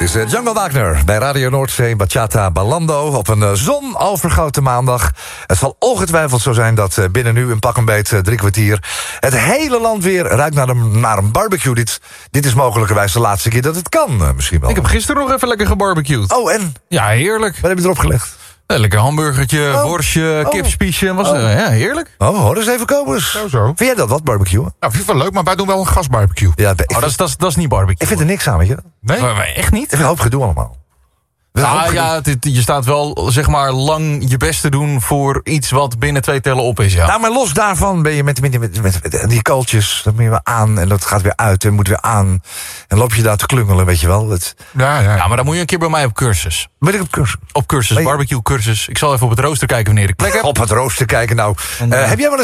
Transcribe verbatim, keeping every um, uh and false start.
is uh, Django Wagner bij Radio Noordzee, Bachata Balando op een uh, zonovergoten maandag. Het zal ongetwijfeld zo zijn dat uh, binnen nu een pak een beet uh, drie kwartier het hele land weer ruikt naar een, naar een barbecue. Dit, dit is mogelijkerwijs de laatste keer dat het kan, uh, misschien wel. Ik heb gisteren nog even lekker gebarbecued. Oh, en? Ja, heerlijk. Wat heb je erop gelegd? Een lekker hamburgertje, oh. worstje, oh. kipspiesje. Was, oh. uh, ja, heerlijk. Oh, hoor eens even komen. Zo, zo. Vind jij dat wat, barbecue? Nou, vind ik wel leuk, maar wij doen wel een gasbarbecue. Ja, ik, Oh, vind, dat, is, dat, is, dat is niet barbecue. ik vind er niks aan, weet je. Nee? Maar, maar echt niet? Ik vind een hoop gedoe allemaal. Ah, ja, het, je staat wel zeg maar lang je best te doen voor iets wat binnen twee tellen op is, ja. Nou, maar los daarvan ben je met, met, met, met, met die kooltjes, dat moet je weer aan en dat gaat weer uit en moet weer aan. En loop je daar te klungelen, weet je wel. Het... Ja, ja. Ja, maar dan moet je een keer bij mij op cursus. Ben ik op cursus? Op cursus, Nee. barbecue cursus. Ik zal even op het rooster kijken wanneer ik plek heb. Op het rooster kijken, nou. En, Uh, uh, heb jij wel eens